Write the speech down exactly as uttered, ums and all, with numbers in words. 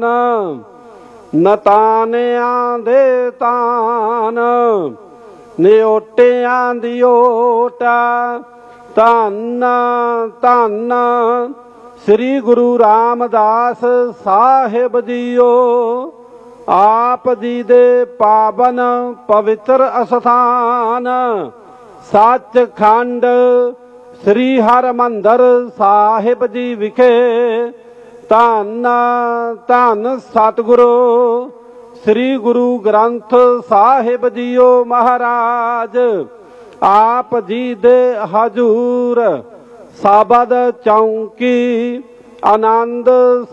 ਤਾਨ, ਨਤਾਨਿਆਂ ਦੇ ਤਾਨ, ਨਿਓਟਿਆਂ ਦੀ ਓਟ। ਧੰਨ ਧੰਨ ਸ੍ਰੀ ਗੁਰੂ ਰਾਮਦਾਸ ਸਾਹਿਬ ਜੀਓ, ਆਪ ਜੀ ਦੇ ਪਾਵਨ ਪਵਿੱਤਰ ਅਸਥਾਨ ਸੱਚਖੰਡ ਸ੍ਰੀ ਹਰਿਮੰਦਰ ਸਾਹਿਬ ਜੀ ਵਿਖੇ ਧੰਨ ਧੰਨ ਸਤਿਗੁਰੂ ਸ੍ਰੀ ਗੁਰੂ ਗ੍ਰੰਥ ਸਾਹਿਬ ਜੀਓ ਮਹਾਰਾਜ ਆਪ ਜੀ ਦੇ ਹਜ਼ੂਰ ਸ਼ਬਦ ਚੌਂਕੀ ਆਨੰਦ